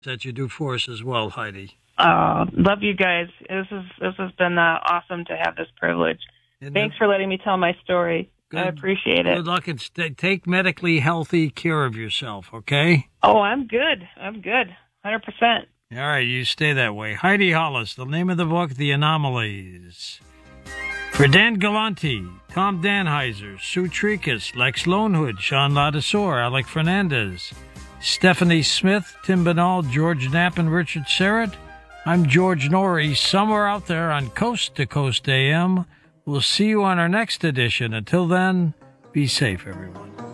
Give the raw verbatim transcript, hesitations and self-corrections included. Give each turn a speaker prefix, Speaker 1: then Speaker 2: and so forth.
Speaker 1: that you do for us as well, Heidi.
Speaker 2: Uh, love you guys. This is this has been uh, awesome to have this privilege.
Speaker 1: And
Speaker 2: Thanks
Speaker 1: the,
Speaker 2: for letting me tell my story.
Speaker 1: good,
Speaker 2: I appreciate it.
Speaker 1: Good luck and st- take medically healthy care of yourself, okay?
Speaker 2: Oh, I'm good. I'm good. one hundred percent.
Speaker 1: All right, you stay that way. Heidi Hollis, the name of the book, The Anomalies. For Dan Galante, Tom Danheiser, Sue Tricus, Lex Lonehood, Sean Ladisor, Alec Fernandez, Stephanie Smith, Tim Banal, George Knapp, and Richard Serrett, I'm George Norrie, somewhere out there on Coast to Coast A M. We'll see you on our next edition. Until then, be safe, everyone.